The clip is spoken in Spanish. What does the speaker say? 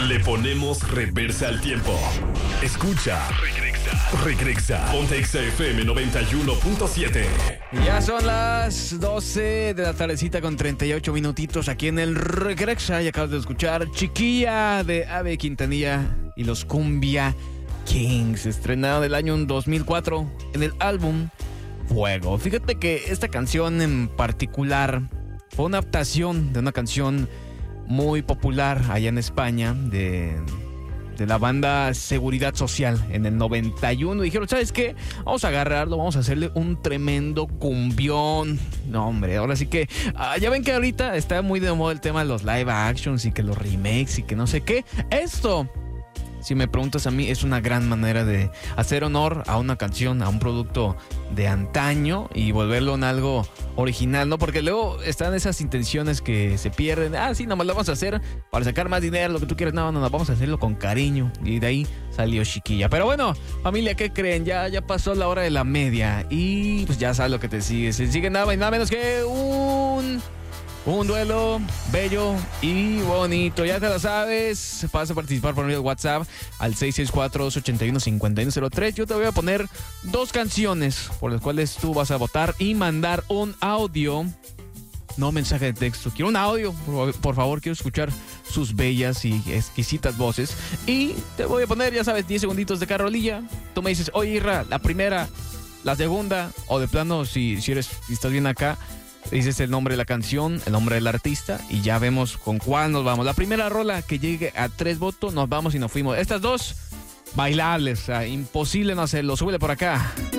Le ponemos reversa al tiempo. Escucha. Regresa. Ponte Exa FM 91.7. Ya son las 12 de la tardecita con 38 minutitos aquí en el Regresa. Y acabas de escuchar Chiquilla de Ave Quintanilla y los Cumbia Kings, estrenado del año 2004 en el álbum Fuego. Fíjate que esta canción en particular fue una adaptación de una canción muy popular allá en España de la banda Seguridad Social en el 91. Dijeron, ¿sabes qué? Vamos a agarrarlo, vamos a hacerle un tremendo cumbión. No, hombre, ahora sí que ya ven que ahorita está muy de moda el tema de los live actions y que los remakes y que no sé qué. Esto, si me preguntas a mí, es una gran manera de hacer honor a una canción, a un producto de antaño y volverlo en algo original, ¿no? Porque luego están esas intenciones que se pierden. Sí, nomás lo vamos a hacer para sacar más dinero, lo que tú quieras. No, vamos a hacerlo con cariño. Y de ahí salió Chiquilla. Pero bueno, familia, ¿qué creen? Ya pasó la hora de la media y pues ya sabes lo que te sigue. Se sigue nada menos que un duelo bello y bonito. Ya te lo sabes. Vas a participar por medio de WhatsApp al 664-281-5103. Yo te voy a poner 2 canciones por las cuales tú vas a votar y mandar un audio. No mensaje de texto. Quiero un audio. Por favor, quiero escuchar sus bellas y exquisitas voces. Y te voy a poner, ya sabes, 10 segunditos de carolilla. Tú me dices, oye, Irra, la primera, la segunda, o de plano, si estás bien acá, dices el nombre de la canción, el nombre del artista y ya vemos con cuál nos vamos. La primera rola que llegue a 3 votos, nos vamos y nos fuimos. Estas 2, bailables, imposible no hacerlo. Súbele por acá.